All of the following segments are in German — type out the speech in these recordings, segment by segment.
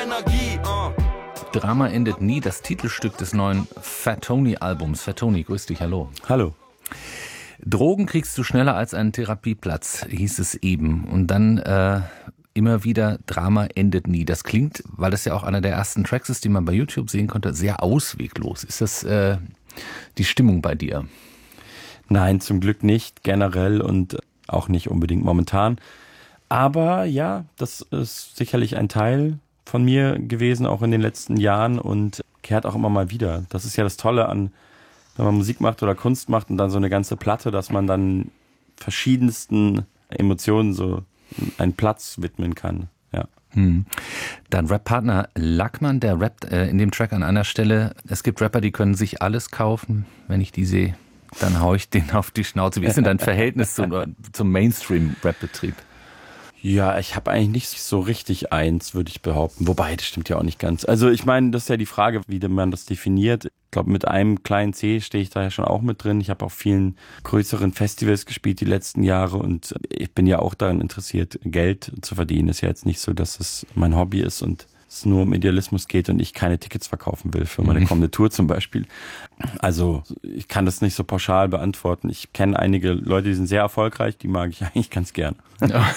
Energie. Drama endet nie, das Titelstück des neuen Fatoni-Albums. Fatoni, grüß dich, hallo. Hallo. Drogen kriegst du schneller als einen Therapieplatz, hieß es eben. Und dann immer wieder, Drama endet nie. Das klingt, weil das ja auch einer der ersten Tracks ist, die man bei YouTube sehen konnte, sehr ausweglos. Ist das die Stimmung bei dir? Nein, zum Glück nicht, generell und auch nicht unbedingt momentan. Aber ja, das ist sicherlich ein Teil von mir gewesen, auch in den letzten Jahren und kehrt auch immer mal wieder. Das ist ja das Tolle an, wenn man Musik macht oder Kunst macht und dann so eine ganze Platte, dass man dann verschiedensten Emotionen so einen Platz widmen kann. Ja. Dein Rap-Partner Lackmann, der rappt in dem Track an einer Stelle, es gibt Rapper, die können sich alles kaufen, wenn ich die sehe, dann hau ich den auf die Schnauze. Wie ist denn dein Verhältnis zum Mainstream-Rap-Betrieb? Ja, ich habe eigentlich nicht so richtig eins, würde ich behaupten. Wobei, das stimmt ja auch nicht ganz. Also ich meine, das ist ja die Frage, wie man das definiert. Ich glaube, mit einem kleinen C stehe ich da ja schon auch mit drin. Ich habe auf vielen größeren Festivals gespielt die letzten Jahre und ich bin ja auch daran interessiert, Geld zu verdienen. Ist ja jetzt nicht so, dass es mein Hobby ist und es nur um Idealismus geht und ich keine Tickets verkaufen will für meine kommende Tour zum Beispiel. Also ich kann das nicht so pauschal beantworten. Ich kenne einige Leute, die sind sehr erfolgreich, die mag ich eigentlich ganz gern. Ja.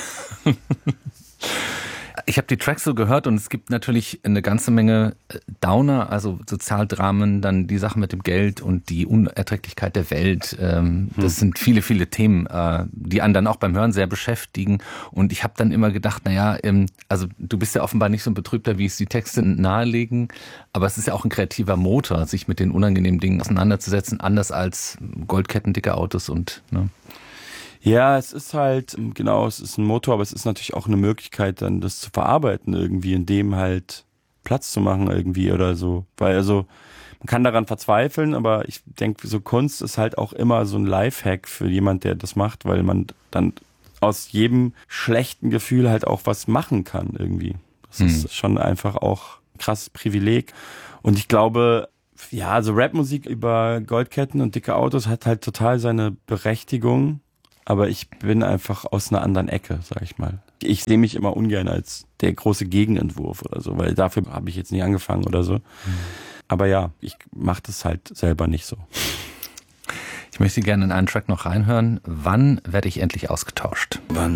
Ich habe die Tracks so gehört und es gibt natürlich eine ganze Menge Downer, also Sozialdramen, dann die Sache mit dem Geld und die Unerträglichkeit der Welt. Das sind viele, viele Themen, die einen dann auch beim Hören sehr beschäftigen. Und ich habe dann immer gedacht, naja, also du bist ja offenbar nicht so ein Betrübter, wie es die Texte nahelegen, aber es ist ja auch ein kreativer Motor, sich mit den unangenehmen Dingen auseinanderzusetzen, anders als Goldketten, dicke Autos und... Ne? Ja, es ist halt, genau, es ist ein Motor, aber es ist natürlich auch eine Möglichkeit, dann das zu verarbeiten irgendwie, in dem halt Platz zu machen irgendwie oder so. Weil also, man kann daran verzweifeln, aber ich denke, so Kunst ist halt auch immer so ein Lifehack für jemand, der das macht, weil man dann aus jedem schlechten Gefühl halt auch was machen kann irgendwie. Das ist schon einfach auch ein krasses Privileg. Und ich glaube, ja, also Rapmusik über Goldketten und dicke Autos hat halt total seine Berechtigung. Aber ich bin einfach aus einer anderen Ecke, sag ich mal. Ich sehe mich immer ungern als der große Gegenentwurf oder so, weil dafür habe ich jetzt nie angefangen oder so. Aber ja, ich mache das halt selber nicht so. Ich möchte gerne in einen Track noch reinhören. Wann werde ich endlich ausgetauscht? Wann